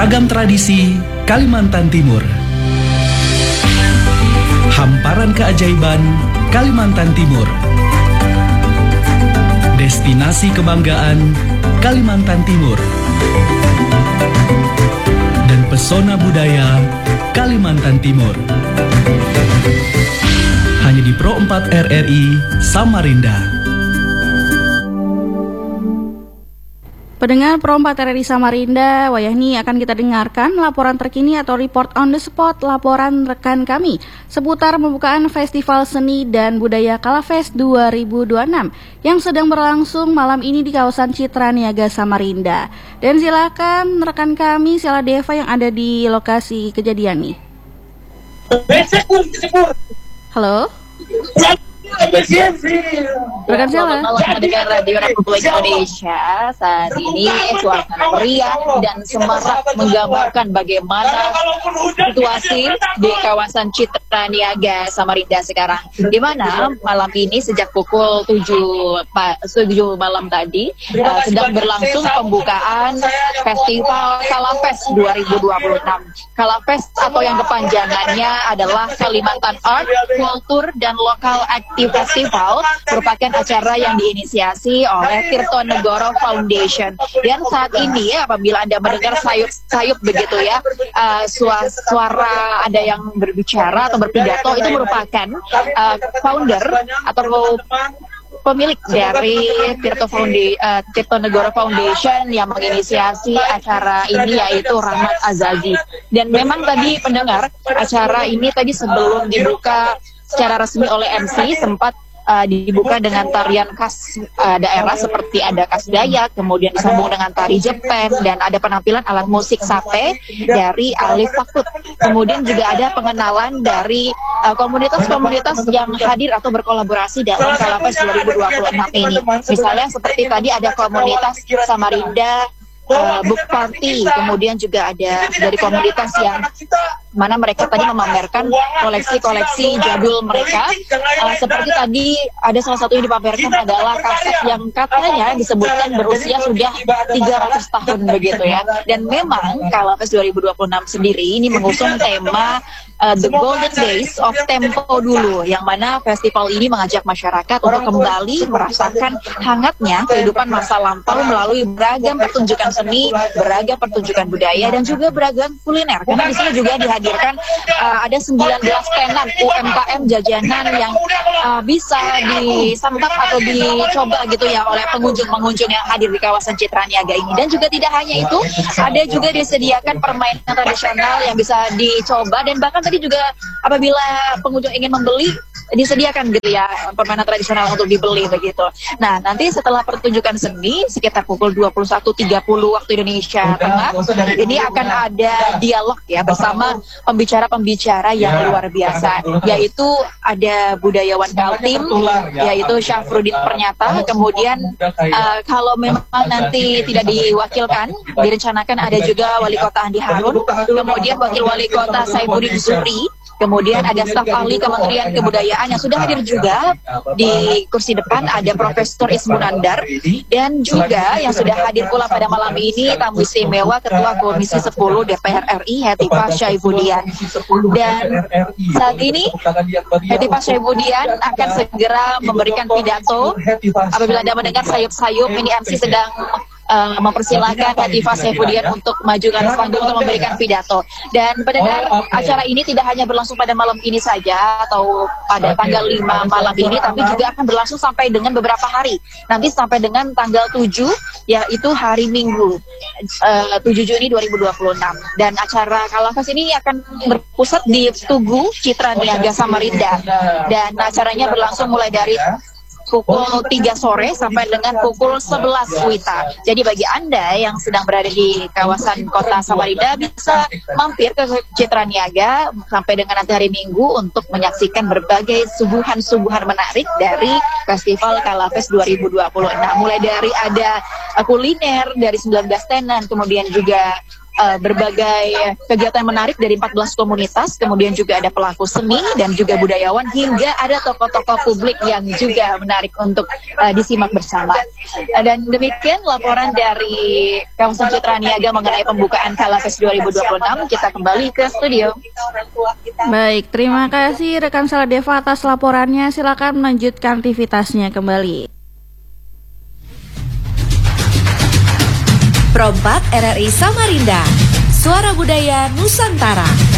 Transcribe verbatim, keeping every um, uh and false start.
Ragam tradisi Kalimantan Timur. Hamparan keajaiban Kalimantan Timur. Destinasi kebanggaan Kalimantan Timur. Dan pesona budaya Kalimantan Timur. Hanya di Pro empat R R I Samarinda. Pendengar Pro empat R R I Samarinda, wayahni akan kita dengarkan laporan terkini atau report on the spot laporan rekan kami seputar pembukaan Festival Seni dan Budaya Kalafest dua ribu dua puluh enam yang sedang berlangsung malam ini di kawasan Citra Niaga Samarinda. Dan silakan rekan kami Sela Deva yang ada di lokasi kejadian nih. Halo. Rekan Sela, mendengar Radio Republik Indonesia saat ini suasana meriah dan semarak menggambarkan bagaimana situasi di kawasan Citra Niaga Samarinda sekarang, di mana malam ini sejak pukul tujuh malam tadi uh, sedang berlangsung pembukaan Festival Kalafest dua ribu dua puluh enam. Kalafest atau yang kepanjangannya adalah Kalimantan Art, Kultur dan Lokal Activity Festival merupakan acara yang diinisiasi oleh Tirtonegoro Foundation. Dan saat ini apabila Anda mendengar sayup-sayup begitu ya, uh, suara ada yang berbicara atau berpidato, itu merupakan uh, founder atau pemilik dari Tirto Foundation, uh, Tirtonegoro Foundation yang menginisiasi acara ini, yaitu Rahmat Azazi. Dan memang tadi pendengar, acara ini tadi sebelum dibuka secara resmi oleh M C sempat uh, dibuka dengan tarian khas uh, daerah seperti ada khas Dayak, kemudian disambung dengan tari Jepang, dan ada penampilan alat musik sate dari Alif Fakut. Kemudian juga ada pengenalan dari uh, komunitas-komunitas yang hadir atau berkolaborasi dalam Kalafest dua ribu dua puluh enam ini. Misalnya seperti tadi ada komunitas Samarinda Uh, book party, kemudian juga ada dari komunitas yang mana mereka tadi memamerkan koleksi-koleksi jadul mereka, uh, seperti tadi ada salah satu yang dipamerkan adalah kaset yang katanya disebutkan berusia sudah tiga ratus tahun begitu ya. Dan memang Kalafest dua ribu dua puluh enam sendiri ini mengusung tema uh, The Golden Days of Tempo dulu, yang mana festival ini mengajak masyarakat untuk kembali merasakan hangatnya kehidupan masa lampau melalui beragam pertunjukan seni, beragam pertunjukan budaya, dan juga beragam kuliner. Karena di sini juga dihadirkan uh, ada sembilan belas tenan U M K M jajanan yang uh, bisa disantap atau dicoba gitu ya oleh pengunjung-pengunjung yang hadir di kawasan Citra Niaga ini. Dan juga tidak hanya itu, ada juga disediakan permainan tradisional yang bisa dicoba, dan bahkan tadi juga apabila pengunjung ingin membeli, disediakan gitu ya permainan tradisional untuk dibeli begitu. Nah, nanti setelah pertunjukan seni sekitar pukul dua puluh satu tiga puluh waktu Indonesia Tengah, ini akan ada dialog ya bersama pembicara-pembicara yang luar biasa, yaitu ada budayawan Kaltim, yaitu Syafruddin Pernyata. Kemudian uh, kalau memang nanti tidak diwakilkan, direncanakan ada juga Wali Kota Andi Harun, kemudian Wakil Wali Kota Saifuddin Zuhri. Kemudian ada staf ahli Kementerian Kebudayaan yang sudah hadir juga di kursi depan, ada Profesor Ismunandar, dan juga yang sudah hadir pula pada malam ini tamu istimewa Ketua Komisi sepuluh D P R R I Hetifah Syaifudian. Dan saat ini Hetifah Syaifudian akan segera memberikan pidato. Apabila Anda mendengar sayup-sayup, ini M C sedang Uh, mempersilahkan Hetifah Syaifudian untuk maju ke atas panggung untuk memberikan pidato. Dan pendengar, acara ini tidak hanya berlangsung pada malam ini saja atau pada tanggal lima malam ini, tapi juga akan berlangsung sampai dengan beberapa hari. Nanti sampai dengan tanggal tujuh, yaitu hari Minggu, uh, tujuh Juni dua ribu dua puluh enam. Dan acara Kalafest ini akan berpusat di Tugu Citra Niaga Samarinda. Dan acaranya berlangsung mulai dari pukul tiga sore sampai dengan pukul sebelas wita. Jadi bagi Anda yang sedang berada di kawasan kota Samarinda bisa mampir ke Citra Niaga sampai dengan nanti hari Minggu untuk menyaksikan berbagai suguhan-suguhan menarik dari Festival Kalafest dua ribu dua puluh enam. Mulai dari ada kuliner dari sembilan belas tenan, kemudian juga uh, berbagai kegiatan menarik dari empat belas komunitas, kemudian juga ada pelaku seni dan juga budayawan, hingga ada tokoh-tokoh publik yang juga menarik untuk uh, disimak bersama. Uh, dan demikian laporan dari kawasan Citra Niaga mengenai pembukaan Kalafest dua ribu dua puluh enam. Kita kembali ke studio. Baik, terima kasih rekan Saladeva atas laporannya. Silakan melanjutkan aktivitasnya kembali. Pro empat R R I Samarinda, Suara Budaya Nusantara.